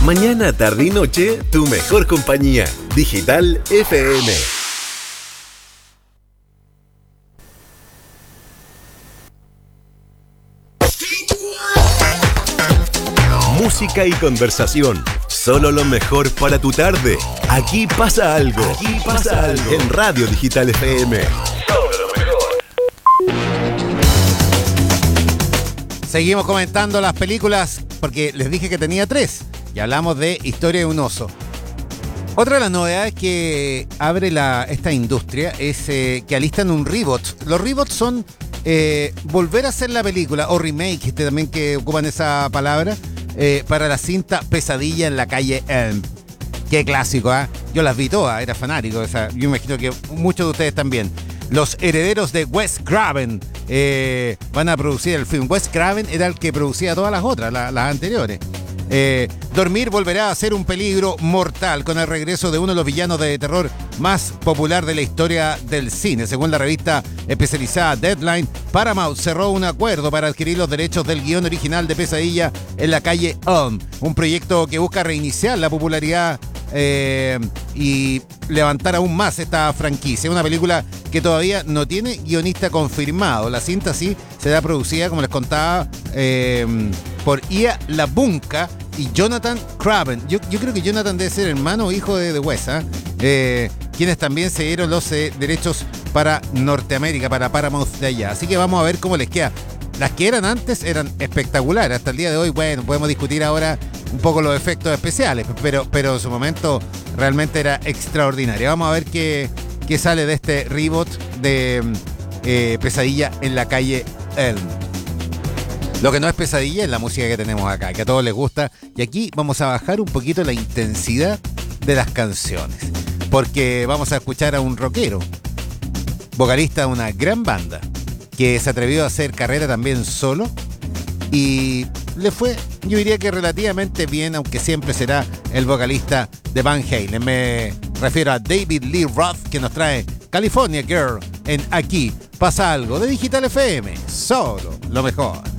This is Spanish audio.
Mañana, tarde y noche, tu mejor compañía. Digital FM. Música y conversación. Solo lo mejor para tu tarde. Aquí pasa algo. Aquí pasa algo. En Radio Digital FM. Solo lo mejor. Seguimos comentando las películas porque les dije que tenía 3. Y hablamos de Historia de un oso. Otra de las novedades que abre esta industria es que alistan un reboot. Los reboots son volver a hacer la película, o remake, también que ocupan esa palabra, para la cinta Pesadilla en la calle Elm. Qué clásico, ¿eh? Yo las vi todas, era fanático. O sea, yo imagino que muchos de ustedes también. Los herederos de Wes Craven van a producir el film. Wes Craven era el que producía todas las otras, las anteriores. Dormir volverá a ser un peligro mortal con el regreso de uno de los villanos de terror más popular de la historia del cine. Según la revista especializada Deadline, Paramount cerró un acuerdo para adquirir los derechos del guión original de Pesadilla en la calle Elm, un proyecto que busca reiniciar la popularidad y levantar aún más esta franquicia. Una película que todavía no tiene guionista confirmado. La cinta sí será producida, como les contaba, por Ia LaBunca y Jonathan Craven. Yo creo que Jonathan debe ser hermano o hijo de Wes, quienes también se dieron los derechos para Norteamérica, para Paramount de allá. Así que vamos a ver cómo les queda. Las que eran antes eran espectaculares. Hasta el día de hoy, bueno, podemos discutir ahora un poco los efectos especiales, pero en su momento realmente era extraordinaria. Vamos a ver qué sale de este reboot de Pesadilla en la calle Elm. Lo que no es pesadilla es la música que tenemos acá, que a todos les gusta. Y aquí vamos a bajar un poquito la intensidad de las canciones, porque vamos a escuchar a un rockero, vocalista de una gran banda, que se atrevió a hacer carrera también solo y le fue, yo diría que relativamente bien, aunque siempre será el vocalista de Van Halen. Me refiero a David Lee Roth, que nos trae California Girl en Aquí Pasa Algo de Digital FM. Solo lo mejor.